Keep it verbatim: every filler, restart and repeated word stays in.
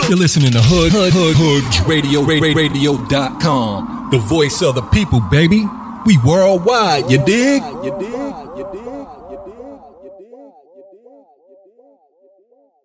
You're listening to Hood, Hood, Hood, Hood Radio, radio dot com. The voice of the people, baby. We worldwide, you dig? You dig? You dig?